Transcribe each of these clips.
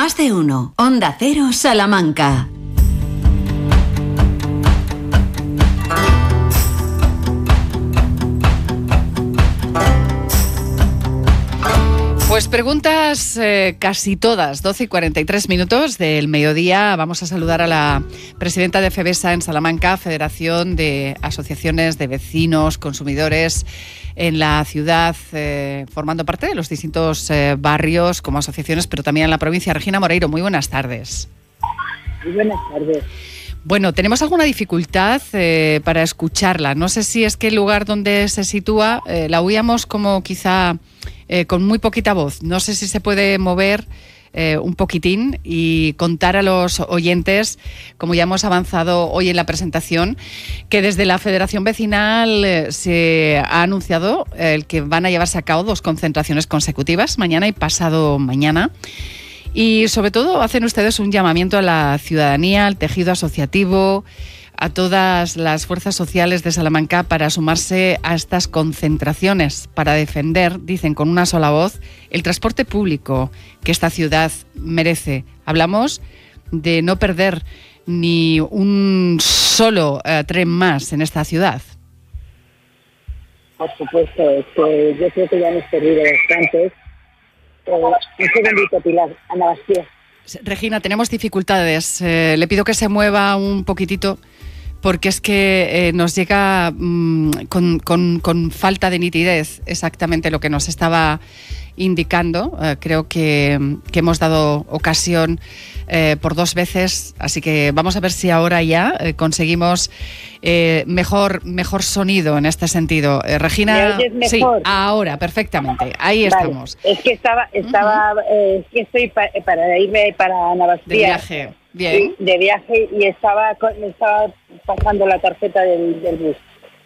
Más de uno. Onda Cero, Salamanca. Pues preguntas casi todas, 12:43 del mediodía. Vamos a saludar a la presidenta de FEVESA en Salamanca, Federación de Asociaciones de Vecinos, Consumidores en la ciudad, formando parte de los distintos barrios como asociaciones, pero también en la provincia. Regina Moreiro, muy buenas tardes. Muy buenas tardes. Bueno, tenemos alguna dificultad para escucharla. No sé si es que el lugar donde se sitúa la oíamos como quizá con muy poquita voz. No sé si se puede mover un poquitín y contar a los oyentes, como ya hemos avanzado hoy en la presentación, que desde la Federación Vecinal se ha anunciado el que van a llevarse a cabo 2 concentraciones consecutivas, mañana y pasado mañana. Y sobre todo hacen ustedes un llamamiento a la ciudadanía, al tejido asociativo, a todas las fuerzas sociales de Salamanca para sumarse a estas concentraciones, para defender, dicen con una sola voz, el transporte público que esta ciudad merece. Hablamos de no perder ni un solo tren más en esta ciudad. Por supuesto, yo creo que ya hemos perdido bastantes. Un segundito, Pilar. Ana Bastía. Regina, tenemos dificultades. Le pido que se mueva un poquitito, porque es que nos llega con falta de nitidez exactamente lo que nos estaba indicando. Creo que hemos dado ocasión por 2 veces, así que vamos a ver si ahora ya conseguimos mejor sonido en este sentido. Regina, ¿me oyes mejor? Sí, ahora, perfectamente. Ahí estamos. Es que es que estoy para irme para Ana Bastía. De viaje. Bien. De viaje y estaba pasando la tarjeta del bus.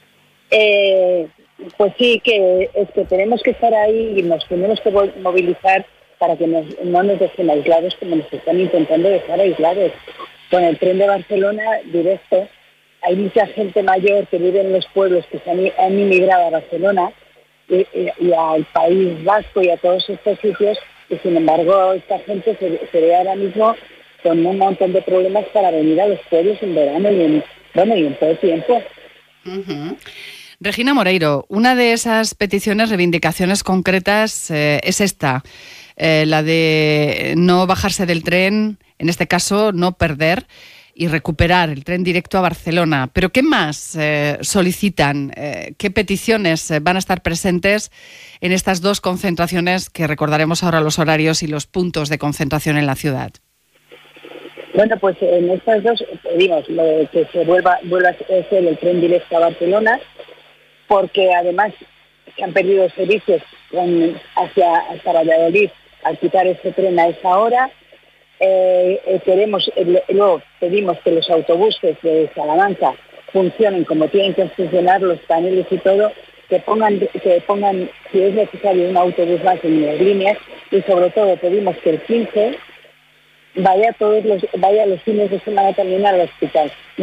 Pues sí, que es que tenemos que estar ahí y nos tenemos que movilizar para que no nos dejen aislados como nos están intentando dejar aislados. Con el tren de Barcelona directo, hay mucha gente mayor que vive en los pueblos que han inmigrado a Barcelona y al País Vasco y a todos estos sitios, y sin embargo esta gente se ve ahora mismo con un montón de problemas para venir a los pueblos en verano y en todo tiempo. Uh-huh. Regina Moreiro, una de esas peticiones, reivindicaciones concretas es esta, la de no bajarse del tren, en este caso no perder y recuperar el tren directo a Barcelona. Pero ¿qué más solicitan? ¿Qué peticiones van a estar presentes en estas 2 concentraciones que recordaremos ahora los horarios y los puntos de concentración en la ciudad? Bueno, pues en estas 2 pedimos que se vuelva a hacer el tren directo a Barcelona, porque además se han perdido servicios hasta Valladolid al quitar ese tren a esa hora. Luego pedimos que los autobuses de Salamanca funcionen como tienen que funcionar, los paneles y todo, que pongan si es necesario un autobús más en las líneas, y sobre todo pedimos que el 15 vaya los fines de semana también al hospital.